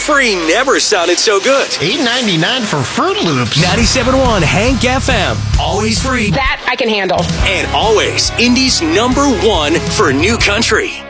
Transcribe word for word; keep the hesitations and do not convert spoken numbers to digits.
free never sounded so good. eight ninety-nine for Fruit Loops. ninety-seven point one Hank F M. Always free. That I can handle. And always Indy's number one for new country.